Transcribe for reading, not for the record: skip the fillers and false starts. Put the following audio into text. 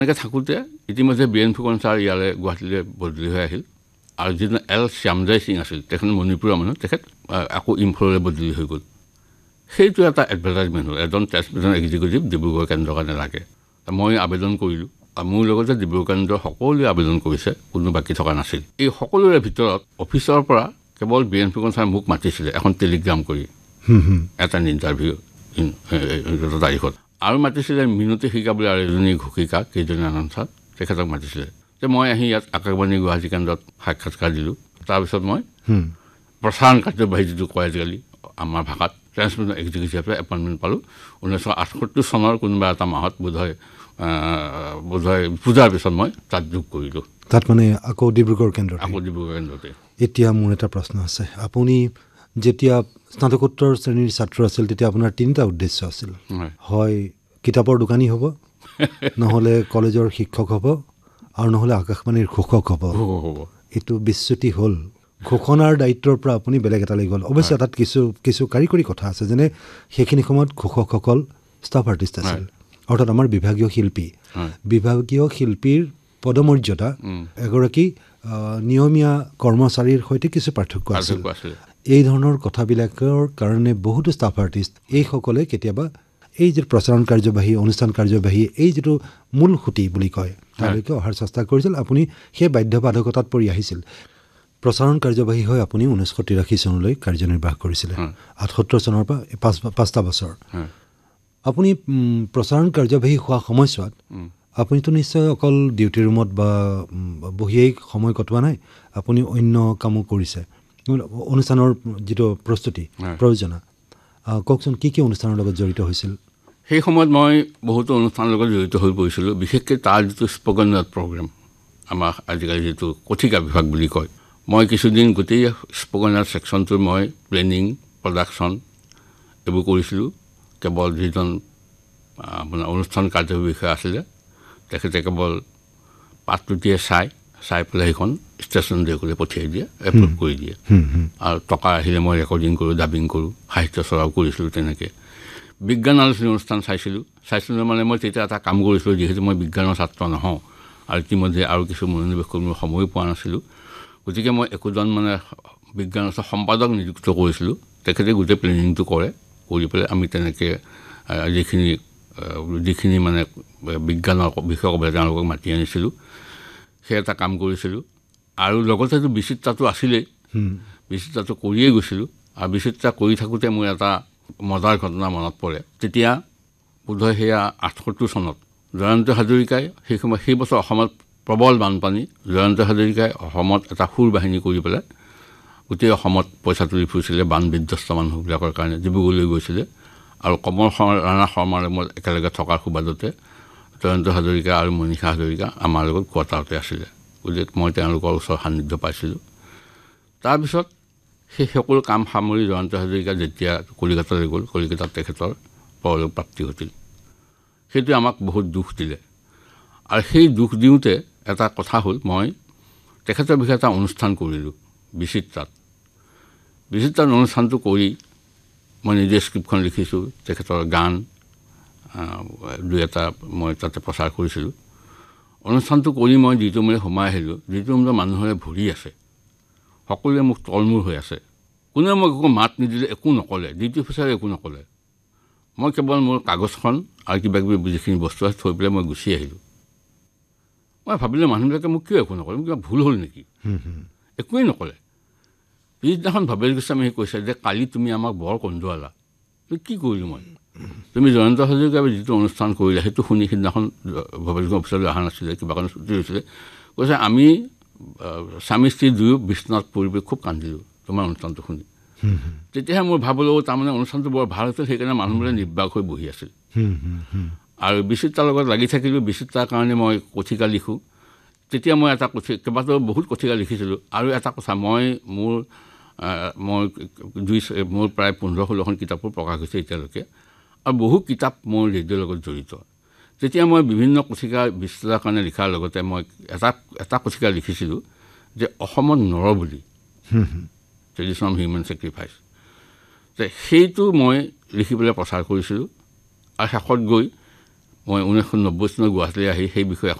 এনেকৈ থাকোঁতে ইতিমধ্যে বীৰেন ফুকন ছাৰ ইয়ালৈ গুৱাহাটীলৈ বদলি হৈ আহিল আৰু যিজন এল শ্যামজয় সিং আছিল তেখেত মণিপুৰৰ মানুহ তেখেত আকৌ ইম্ফললৈ বদলি হৈ গ'ল সেইটো এটা এডভাৰটাইজমেণ্ট হ'ল এজন ট্ৰেন্সমিশ্যন এক্সিকিউটিভ ডিব্ৰুগড় কেন্দ্ৰৰ কাৰণে লাগে মই আবেদন কৰিলোঁ আৰু মোৰ লগতে ডিব্ৰুগড় কেন্দ্ৰৰ সকলোৱে আবেদন কৰিছে কোনো বাকী থকা নাছিল এই সকলোৰে ভিতৰত অফিচৰ পৰা কেৱল বীৰেন ফুকন ছাৰে মোক মাতিছিলে এখন টেলিগ্ৰাম কৰি এটা ইণ্টাৰভিউ তাৰিখত আৰু মাতিছিলে মিনতি শিকা বুলি আৰু এজনী ঘোষিকা কেইজনী আনন্দ তেখেতক মাতিছিলে যে মই আহি ইয়াত আকাশবাণী গুৱাহাটী কেন্দ্ৰত সাক্ষাৎকাৰ দিলোঁ তাৰপিছত মই প্ৰচাৰণ কাৰ্যবাহী যিটো কয় আজিকালি আমাৰ ভাষাত ট্ৰেন্সমিশ্যন এক্সিকিউটিভে এপইণ্টমেণ্ট পালোঁ 1978 চনৰ কোনোবা এটা মাহত বোধহয় পূজাৰ পিছত মই তাত যোগ কৰিলোঁ তাত মানে আকৌ ডিব্ৰুগড় কেন্দ্ৰতে এতিয়া মোৰ এটা প্ৰশ্ন আছে আপুনি যেতিয়া স্নাতকোত্তৰ শ্ৰেণীৰ ছাত্ৰ আছিল তেতিয়া আপোনাৰ তিনিটা উদ্দেশ্য আছিল হয় কিতাপৰ দোকানী হ'ব নহ'লে কলেজৰ শিক্ষক হ'ব আৰু নহ'লে আকাশবাণীৰ ঘোষক হ'ব এইটো বিচ্যুতি হ'ল ঘোষণাৰ দায়িত্বৰ পৰা আপুনি বেলেগ এটালৈ গ'ল অৱশ্যে তাত কিছু কাৰিকৰী কথা আছে যেনে সেইখিনি সময়ত ঘোষকসকল ষ্টাফ আৰ্টিষ্ট আছিল অৰ্থাৎ আমাৰ বিভাগীয় শিল্পীৰ পদমৰ্যাদা এগৰাকী নিয়মীয়া কৰ্মচাৰীৰ সৈতে কিছু পাৰ্থক্য আছিল এই ধৰণৰ কথাবিলাকৰ কাৰণে বহুতো ষ্টাফ আৰ্টিষ্ট এইসকলে কেতিয়াবা এই যে প্ৰচাৰণ কাৰ্যবাহী অনুষ্ঠান কাৰ্যবাহী এই যিটো মূল সুঁতি বুলি কয় তালৈকে অহাৰ চেষ্টা কৰিছিল আপুনি সেই বাধ্যবাধকতাত পৰি আহিছিল প্ৰচাৰণ কাৰ্যবাহী হৈ আপুনি 1983 চনলৈ কাৰ্যনিৰ্বাহ কৰিছিলে 78 চনৰ পৰা 5টা বছৰ আপুনি প্ৰচাৰণ কাৰ্যবাহী হোৱা সময়ছোৱাত আপুনিতো নিশ্চয় অকল ডিউটি ৰুমত বা বহিয়েই সময় কটোৱা নাই আপুনি অন্য কামো কৰিছে অনুষ্ঠানৰ যিটো প্ৰস্তুতি প্ৰয়োজনা কওকচোন কি অনুষ্ঠানৰ লগত জড়িত হৈছিল সেই সময়ত মই বহুতো অনুষ্ঠানৰ লগত জড়িত হৈ পৰিছিলোঁ বিশেষকৈ তাৰ যিটো স্পকেন ৱৰ্ড প্ৰগ্ৰেম আমাৰ আজিকালি যিটো কথিকা বিভাগ বুলি কয় মই কিছুদিন গোটেই স্পকেন ৱৰ্ড ছেকশ্যনটোৰ মই প্লেনিং প্ৰডাকশ্যন এইবোৰ কৰিছিলোঁ কেৱল যিজন আপোনাৰ অনুষ্ঠান কাৰ্যবাহী বিষয়া আছিলে তেখেতে কেৱল পাতটোটিয়ে চাই পেলাই সেইখন ষ্টেচন কৰি পঠিয়াই দিয়ে এপ্ৰুভ কৰি দিয়ে আৰু টকা আহিলে মই ৰেকৰ্ডিং কৰোঁ ডাবিং কৰোঁ সাহিত্য চৰাও কৰিছিলোঁ তেনেকৈ বিজ্ঞান আলোচনী অনুষ্ঠান চাইছিলোঁ মানে মই তেতিয়া এটা কাম কৰিছিলোঁ যিহেতু মই বিজ্ঞানৰ ছাত্ৰ নহওঁ আৰু ইতিমধ্যে আৰু কিছু মনোনিৱেশ কৰিবলৈ সময় পোৱা নাছিলোঁ গতিকে মই একোজন মানে বিজ্ঞানৰ সম্পাদক নিযুক্ত কৰিছিলোঁ তেখেতে গোটেই প্লেনিংটো কৰি পেলাই আমি তেনেকৈ যিখিনি মানে বিজ্ঞানৰ বিষয়সকলে তেওঁলোকক মাতি আনিছিলোঁ সেই এটা কাম কৰিছিলোঁ আৰু লগতেতো বিচিত্ৰাটো আছিলেই বিচিত্ৰাটো কৰিয়ে গৈছিলোঁ আৰু বিচিত্ৰা কৰি থাকোঁতে মোৰ এটা মজাৰ ঘটনা মনত পৰে তেতিয়া বোধহয় সেয়া 78 চনত জয়ন্ত হাজৰিকাই সেই বছৰ অসমত প্ৰবল বানপানী জয়ন্ত হাজৰিকাই অসমত এটা সুৰ বাহিনী কৰি পেলাই গোটেই অসমত পইচা তুলি ফুৰিছিলে বান বিধ্বস্ত মানুহবিলাকৰ কাৰণে ডিব্ৰুগড়লৈ গৈছিলে আৰু কমল ৰাণা শৰ্মাৰ মই একেলগে থকাৰ সুবাদতে জয়ন্ত হাজৰিকা আৰু মনীষা হাজৰিকা আমাৰ লগত কোৱাৰ্টাৰতে আছিলে গতিকে মই তেওঁলোকৰ ওচৰ সান্নিধ্য পাইছিলোঁ তাৰপিছত সেই সকলো কাম সামৰি জয়ন্ত হাজৰিকা যেতিয়া কলিকতালৈ গ'ল কলিকতাত তেখেতৰ পৰলোক প্ৰাপ্তি ঘটিল সেইটোৱে আমাক বহুত দুখ দিলে আৰু সেই দুখ দিওঁতে এটা কথা হ'ল মই তেখেতৰ বিষয়ে এটা অনুষ্ঠান কৰিলোঁ বিচিত্ৰাত অনুষ্ঠানটো কৰি মই নিজে স্ক্ৰিপ্টখন লিখিছোঁ তেখেতৰ গান দুই এটা মই তাতে প্ৰচাৰ কৰিছিলোঁ অনুষ্ঠানটো কৰি মই যিটো ৰুমলৈ সোমাই আহিলোঁ যিটো ৰুমত মানুহৰে ভৰি আছে সকলোৱে মোক তলমূৰ হৈ আছে কোনেও মোক একো মাত নিদিলে একো নক'লে ডিউটি অফিচাৰে একো নক'লে মই কেৱল মোৰ কাগজখন আৰু কিবাকিবি যিখিনি বস্তু আছে থৈ পেলাই মই গুচি আহিলোঁ মই ভাবিলোঁ মানুহবিলাকে মোক কিয় একো নক'লে মোৰ কিবা ভুল হ'ল নেকি একোৱেই নক'লে পিছদিনাখন ভৱেশ গোস্বামীয়ে কৈছে যে কালি তুমি আমাক বৰ কন্দুৱালা কি কৰিলোঁ মই তুমি জয়ন্ত হাজৰিকাৰ যিটো অনুষ্ঠান কৰিলা সেইটো শুনি সিদিনাখন ভৱেশ অফিচলৈ অহা নাছিলে কিবা কাৰণে ছুটি হৈছিলে কৈছে আমি স্বামী স্ত্ৰী দুয়ো বিশ্বনাথ পৰিৱেশ খুব কান্দিলোঁ তোমাৰ অনুষ্ঠানটো শুনি তেতিয়াহে মোৰ ভাবিলোঁ তাৰমানে অনুষ্ঠানটো বৰ ভাল আছিল সেইকাৰণে মানুহবোৰে নিৰ্বাক হৈ বহি আছিল আৰু বিচিত্ৰাৰ লগত লাগি থাকিলোঁ বিচিত্ৰাৰ কাৰণে মই কথিকা লিখোঁ তেতিয়া মই এটা কেইবাটাও বহুত কথিকা লিখিছিলোঁ আৰু এটা কথা মোৰ প্ৰায় 15-16খন কিতাপো প্ৰকাশ হৈছে এতিয়ালৈকে আৰু বহু কিতাপ মোৰ ৰেডিঅ'ৰ লগত জড়িত তেতিয়া মই বিভিন্ন কথিকা বিচিত্ৰাৰ কাৰণে লিখাৰ লগতে মই এটা কথিকা লিখিছিলোঁ যে অসমত নৰ বুলি ট্ৰেডিশ্যন অফ হিউমেন ছেক্ৰিফাইচ যে সেইটো মই লিখি পেলাই প্ৰচাৰ কৰিছিলোঁ আৰু শেষত গৈ মই 1990 চনত গুৱাহাটীলৈ আহি সেই বিষয়ে